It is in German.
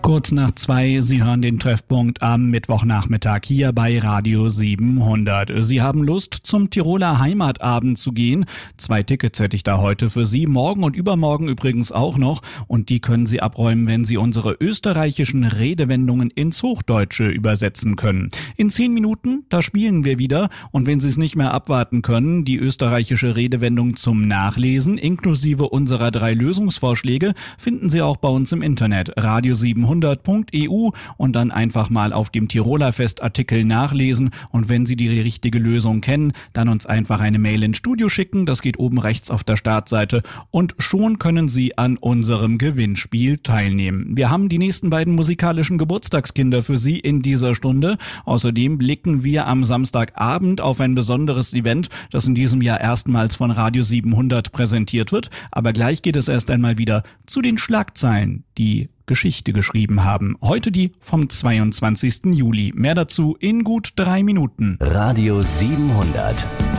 Kurz nach 2, Sie hören den Treffpunkt am Mittwochnachmittag hier bei Radio 700. Sie haben Lust, zum Tiroler Heimatabend zu gehen? 2 Tickets hätte ich da heute für Sie, morgen und übermorgen übrigens auch noch. Und die können Sie abräumen, wenn Sie unsere österreichischen Redewendungen ins Hochdeutsche übersetzen können. In 10 Minuten, da spielen wir wieder. Und wenn Sie es nicht mehr abwarten können, die österreichische Redewendung zum Nachlesen, inklusive unserer 3 Lösungsvorschläge, finden Sie auch bei uns im Internet, radio700.eu, und dann einfach mal auf dem Tiroler Festartikel nachlesen, und wenn Sie die richtige Lösung kennen, dann uns einfach eine Mail ins Studio schicken, das geht oben rechts auf der Startseite, und schon können Sie an unserem Gewinnspiel teilnehmen. Wir haben die nächsten beiden musikalischen Geburtstagskinder für Sie in dieser Stunde. Außerdem blicken wir am Samstagabend auf ein besonderes Event, das in diesem Jahr erstmals von Radio 700 präsentiert wird, aber gleich geht es erst einmal wieder zu den Schlagzeilen, die Geschichte geschrieben haben. Heute die vom 22. Juli. Mehr dazu in gut 3 Minuten. Radio 700.